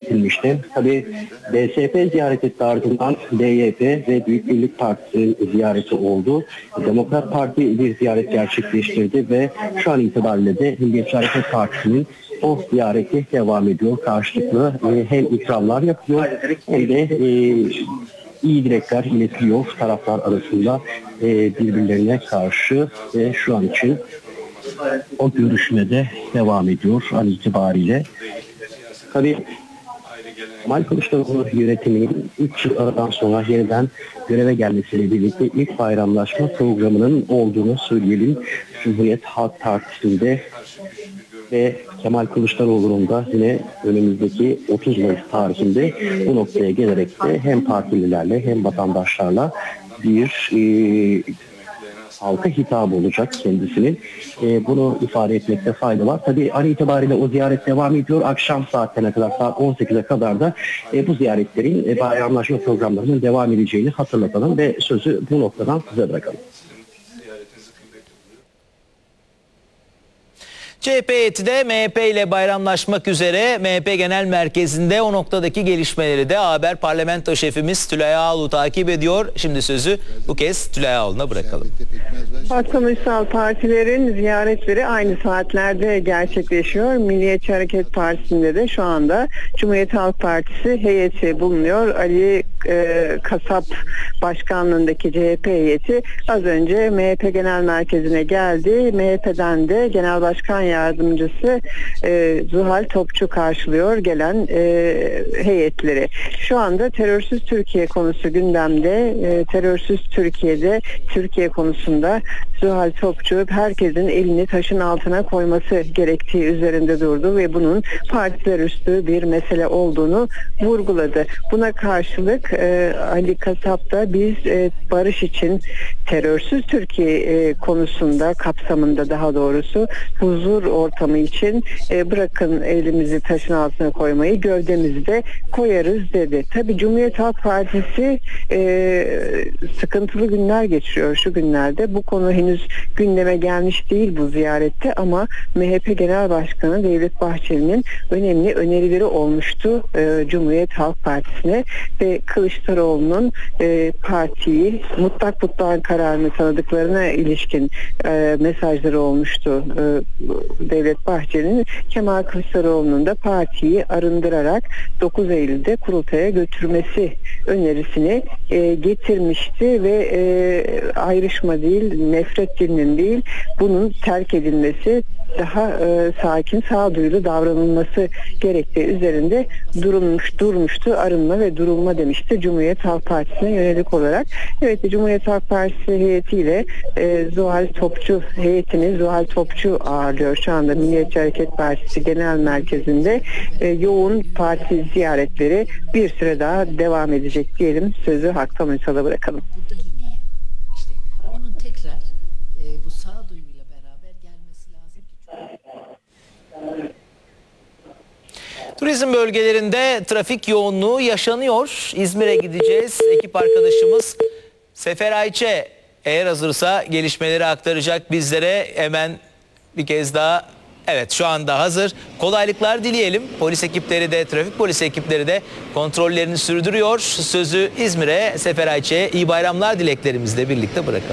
iletilmişti. Tabii DSP ziyaret etti, ardından DYP ve Büyük Birlik Partisi'nin ziyareti oldu. Demokrat Parti bir ziyaret gerçekleştirdi ve şu an itibariyle de Milliyetçi Hareket Partisi'nin o ziyareti devam ediyor. Karşılıklı hem ikramlar yapıyor hem de iyi dilekler iletiliyor taraflar arasında birbirlerine karşı ve şu an için o görüşme de devam ediyor an itibariyle. Tabii Kemal Kılıçdaroğlu yönetiminin 3 yıl aradan sonra yeniden göreve gelmesiyle birlikte ilk bayramlaşma programının olduğunu söyleyelim. Cumhuriyet Halk Partisi'nde ve Kemal Kılıçdaroğlu'nun da yine önümüzdeki 30 Mayıs tarihinde bu noktaya gelerek de hem partililerle hem vatandaşlarla bir halka hitap olacak kendisinin. Bunu ifade etmekte fayda var. Tabii an itibariyle o ziyaret devam ediyor. Akşam saatlerine kadar, saat 18'e kadar da bu ziyaretlerin bayramlaşma programlarının devam edeceğini hatırlatalım ve sözü bu noktadan size bırakalım. CHP heyeti de MHP ile bayramlaşmak üzere. MHP Genel Merkezi'nde o noktadaki gelişmeleri de Haber Parlamento Şefimiz Tülay Ağaoğlu takip ediyor. Şimdi sözü bu kez Tülay Ağaoğlu'na bırakalım. Kamusal partilerin ziyaretleri aynı saatlerde gerçekleşiyor. Milliyetçi Hareket Partisi'nde de şu anda Cumhuriyet Halk Partisi heyeti bulunuyor. Ali Kasap başkanlığındaki CHP heyeti az önce MHP Genel Merkezi'ne geldi. MHP'den de Genel Başkan Yardımcısı Zuhal Topçu karşılıyor gelen heyetleri. Şu anda terörsüz Türkiye konusu gündemde. Terörsüz Türkiye'de, Türkiye konusunda Zuhal Topçu herkesin elini taşın altına koyması gerektiği üzerinde durdu ve bunun partiler üstü bir mesele olduğunu vurguladı. Buna karşılık Ali Kasap da biz barış için terörsüz Türkiye konusunda, kapsamında daha doğrusu huzur ortamı için bırakın elimizi taşın altına koymayı, gövdemizi de koyarız dedi. Tabii Cumhuriyet Halk Partisi sıkıntılı günler geçiriyor şu günlerde. Bu konu henüz gündeme gelmiş değil bu ziyarette ama MHP Genel Başkanı Devlet Bahçeli'nin önemli önerileri olmuştu Cumhuriyet Halk Partisi'ne ve Kılıçdaroğlu'nun partiyi mutlak kararını tanıdıklarına ilişkin mesajları olmuştu. Devlet Bahçeli'nin Kemal Kılıçdaroğlu'nun da partiyi arındırarak 9 Eylül'de kurultaya götürmesi önerisini getirmişti ve ayrışma değil, nefret dilinin değil, bunun terk edilmesi, daha sakin, sağduyulu davranılması gerektiği üzerinde durmuştu. Arınma ve durulma demişti Cumhuriyet Halk Partisi'ne yönelik olarak. Evet, Cumhuriyet Halk Partisi heyetiyle Zuhal Topçu heyetini Zuhal Topçu ağırlıyor şu anda Milliyetçi Hareket Partisi Genel Merkezi'nde. Yoğun parti ziyaretleri bir süre daha devam edecek diyelim. Sözü Haktan Uysal'a bırakalım. Onun tekrar bu sağduyuyla beraber gelmesi lazım ki. Turizm bölgelerinde trafik yoğunluğu yaşanıyor. İzmir'e gideceğiz. Ekip arkadaşımız Sefer Ayçe eğer hazırsa gelişmeleri aktaracak bizlere. Hemen bir kez daha, evet, şu anda hazır. Kolaylıklar dileyelim. Polis ekipleri de, trafik polisi ekipleri de kontrollerini sürdürüyor. Sözü İzmir'e, Sefer Ayçe'ye iyi bayramlar dileklerimizle birlikte bırakalım.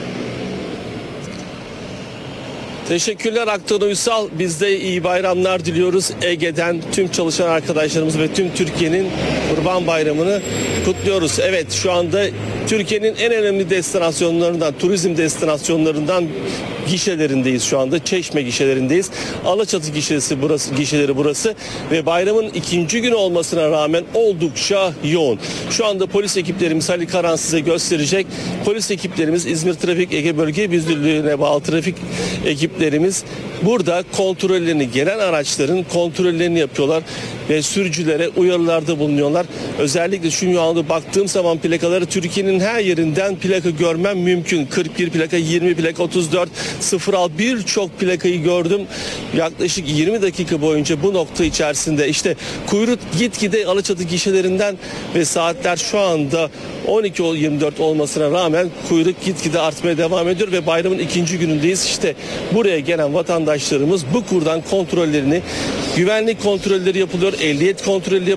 Teşekkürler Aktan Uysal. Biz de iyi bayramlar diliyoruz. Ege'den tüm çalışan arkadaşlarımız ve tüm Türkiye'nin Kurban Bayramı'nı kutluyoruz. Evet, şu anda Türkiye'nin en önemli destinasyonlarından, turizm destinasyonlarından gişelerindeyiz şu anda. Çeşme gişelerindeyiz. Alaçatı gişeleri burası ve bayramın ikinci günü olmasına rağmen oldukça yoğun. Şu anda polis ekiplerimiz, Halil Karan size gösterecek. Polis ekiplerimiz, İzmir Trafik Ege Bölge Müdürlüğü'ne bağlı trafik ekiplerimiz burada kontrollerini, gelen araçların kontrollerini yapıyorlar ve sürücülere uyarılarda bulunuyorlar. Özellikle şu anda baktığım zaman plakaları Türkiye'nin her yerinden plaka görmem mümkün. 41 plaka, 20 plaka, 34, 06 birçok plakayı gördüm. Yaklaşık 20 dakika boyunca bu nokta içerisinde işte kuyruk gitgide Alaçatı gişelerinden ve saatler şu anda 12:24 olmasına rağmen kuyruk gitgide artmaya devam ediyor ve bayramın ikinci günündeyiz. İşte buraya gelen vatandaşlarımız bu kurdan kontrollerini, güvenlik kontrolleri yapılıyor, ehliyet kontrolleri